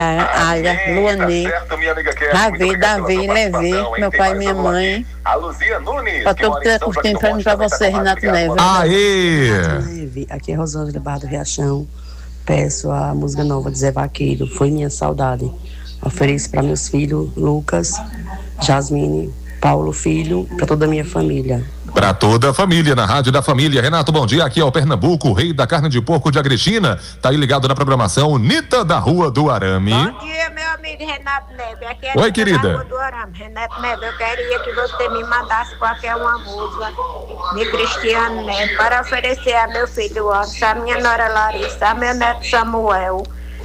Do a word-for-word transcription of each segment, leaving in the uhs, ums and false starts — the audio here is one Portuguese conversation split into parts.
Alha, Luanê, Ravi, Davi, Levi, meu pai e minha mãe. Pra todo que tá curtindo, pra mim, pra você, Renato Neves. Aê! Aqui é Rosângela Barra do Riachão. Peço a música nova de Zé Vaqueiro, Foi Minha Saudade. Ofereço para meus filhos, Lucas, Jasmine, Paulo, filho, para toda a minha família. Para toda a família, na Rádio da Família. Renato, bom dia. Aqui é o Pernambuco, o rei da carne de porco de Agrestina. Tá aí ligado na programação Nita da Rua do Arame. Bom dia, meu amigo Renato Neves. Aqui é Oi, Nita querida. da Rua do Arame. Renato Neves, eu queria que você me mandasse qualquer uma música de Cristiano Neves para oferecer a meu filho Anderson, a minha nora Larissa, a meu neto Samuel,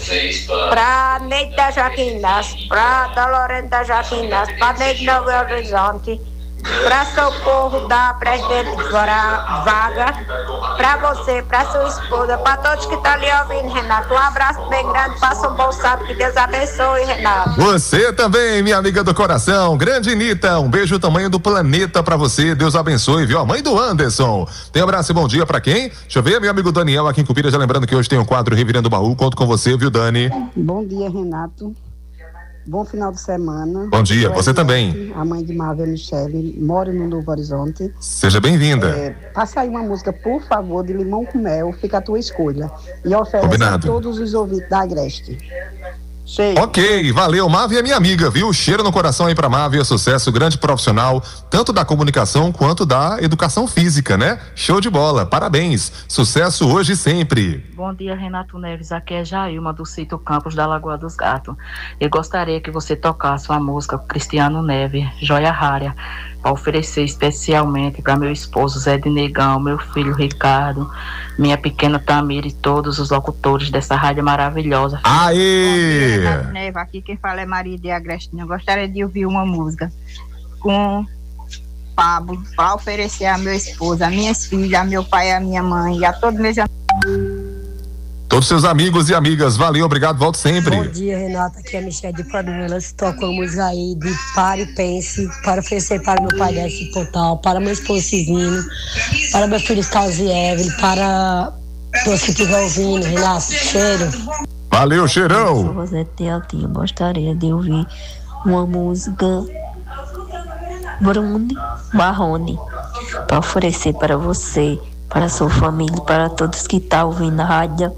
para Neide da Jaquinas, para Dolorena da Jaquinas, para Neide Novo Horizonte, para Socorro da Presidente Vaga, para você, para sua esposa, para todos que estão ali ouvindo, Renato. Um abraço bem grande, passa um bom sábado, que Deus abençoe, Renato. Você também, minha amiga do coração, grande Nita, um beijo tamanho do planeta pra você, Deus abençoe, viu? A mãe do Anderson. Tem um abraço e bom dia pra quem? Deixa eu ver, meu amigo Daniel aqui em Cupira, já lembrando que hoje tem um quadro Revirando o Baú, conto com você, viu, Dani? Bom dia, Renato. Bom final de semana. Bom dia, você também. A mãe de Marvel Michele, moro no Novo Horizonte. Seja bem-vinda. É, passa aí uma música, por favor, de Limão com Mel, fica a tua escolha. E oferece Combinado. a todos os ouvintes da Agreste. Cheio. Ok, valeu, Mávia é minha amiga, viu? Cheiro no coração aí pra Mávia, sucesso, grande profissional, tanto da comunicação quanto da educação física, né? Show de bola, parabéns, sucesso hoje e sempre. Bom dia, Renato Neves, aqui é Jailma do Sítio Campos da Lagoa dos Gatos. Eu gostaria que você tocasse uma música Cristiano Neves, Joia Rara, para oferecer especialmente para meu esposo Zé de Negão, meu filho Ricardo, minha pequena Tamira e todos os locutores dessa rádio maravilhosa. Aê! Renato Neves, aqui quem fala é Maria de Agrestina. Eu gostaria de ouvir uma música com Pablo para oferecer a meu esposo, a minhas filhas, a meu pai, a minha mãe e a todos meus amigos. Todos seus amigos e amigas, valeu, obrigado, volto sempre. Bom dia, Renata, aqui é a Michelle de Panelas. Tocamos aí de Pare e Pense para oferecer para meu pai desse portal, para meu esposo Civino, para meus filhos Carlos e Evelyn, para você que estiver ouvindo, Renato, cheiro. Valeu, cheirão. Eu sou Rosete Altinho, eu gostaria de ouvir uma música Bruno Marrone para oferecer para você, para a sua família, para todos que estão ouvindo a rádio.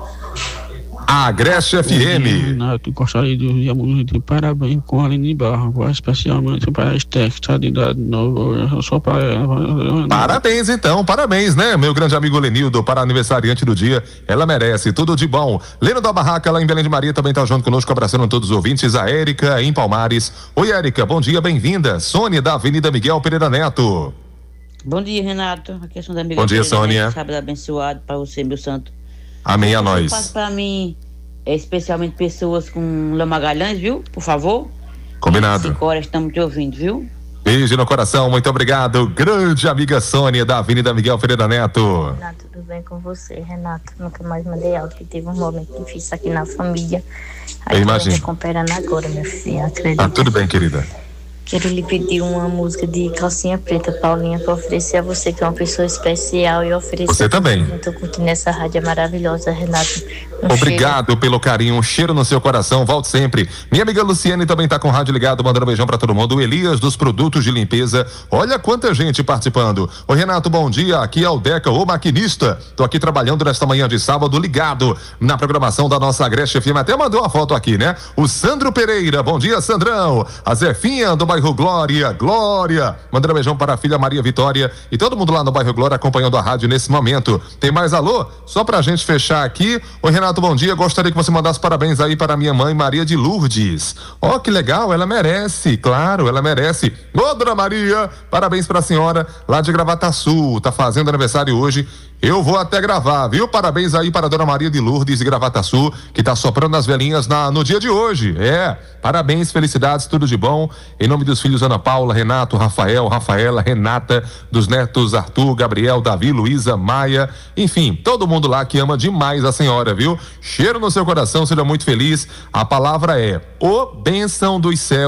Agreste F M. Renato, gostaria de ouvir a música de Parabéns com a Aline Barra, especialmente para a Esther, que está de idade nova, só para ela. Parabéns então, parabéns, né, meu grande amigo Lenildo, para aniversariante do dia, ela merece, tudo de bom. Leno da Barraca, lá em Belém de Maria, também tá junto conosco, abraçando todos os ouvintes, a Érica em Palmares. Oi, Érica, bom dia, bem-vinda. Sônia da Avenida Miguel Pereira Neto. Bom dia, Renato, aqui é a Sônia da Miguel Bom dia, Pereira Sônia. Neto, sábado abençoado para você, meu santo. Amém a nós. Passa para mim, é, especialmente pessoas com Léo Magalhães, viu? Por favor. Combinado. Cinco horas estamos te ouvindo, viu? Beijo no coração, muito obrigado. Grande amiga Sônia da Avenida Miguel Pereira Neto. Renato, tudo bem com você, Renato? Nunca mais mandei áudio, que teve um momento difícil aqui na família. Aí Eu imagino. tô recuperando agora, meu filho, acredita? Ah, tudo bem, querida. Quero lhe pedir uma música de Calcinha Preta, Paulinha, para oferecer a você, que é uma pessoa especial, e oferecer. Você também. Eu tô curtindo essa rádio maravilhosa, Renato. Um Obrigado cheiro. pelo carinho, um cheiro no seu coração, volte sempre. Minha amiga Luciane também tá com o rádio ligado, mandando um beijão pra todo mundo. O Elias dos produtos de limpeza, olha quanta gente participando. Ô Renato, bom dia, aqui é o Deca, o maquinista. Tô aqui trabalhando nesta manhã de sábado, ligado na programação da nossa Agreste F M, até mandou uma foto aqui, né? O Sandro Pereira, bom dia, Sandrão. A Zefinha do bairro Glória, Glória, mandando um beijão para a filha Maria Vitória e todo mundo lá no bairro Glória acompanhando a rádio nesse momento. Tem mais alô? Só pra gente fechar aqui. Oi, Renato, bom dia. Gostaria que você mandasse parabéns aí para minha mãe Maria de Lourdes. Ó, oh, que legal, ela merece, claro, ela merece. Ô, dona Maria, parabéns pra senhora lá de Gravataçu, tá fazendo aniversário hoje. Eu vou até gravar, viu? Parabéns aí para a dona Maria de Lourdes de Gravataçu, que tá soprando as velhinhas na, no dia de hoje. É, parabéns, felicidades, tudo de bom. Em nome dos filhos Ana Paula, Renato, Rafael, Rafaela, Renata, dos netos Arthur, Gabriel, Davi, Luísa, Maia, enfim, todo mundo lá que ama demais a senhora, viu? Cheiro no seu coração, seja muito feliz. A palavra é: ô bênção dos céus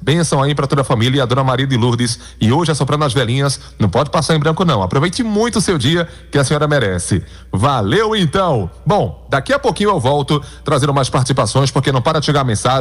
Bênção aí pra toda a família e a dona Maria de Lourdes. E hoje, assoprando as velhinhas, não pode passar em branco não. Aproveite muito o seu dia, que a senhora merece. Valeu então! Bom, daqui a pouquinho eu volto trazendo mais participações, porque não para de chegar a mensagem.